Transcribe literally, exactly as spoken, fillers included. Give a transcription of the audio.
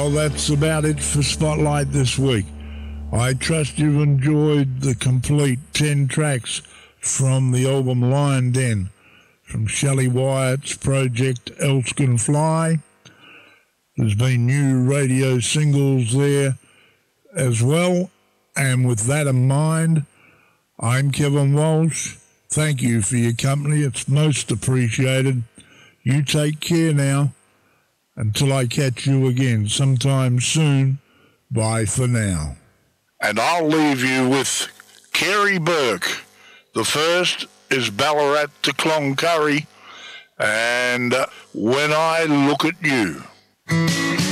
Well, that's about it for Spotlight this week. I trust you've enjoyed the complete ten tracks from the album Lion Den, from Shelley Wyatt's project Else Can Fly. There's been new radio singles there as well. And with that in mind, I'm Kevin Walsh. Thank you for your company. It's most appreciated. You take care now. Until I catch you again sometime soon, bye for now. And I'll leave you with Kerry Burke. The first is Ballarat to Cloncurry, and uh, When I Look at You.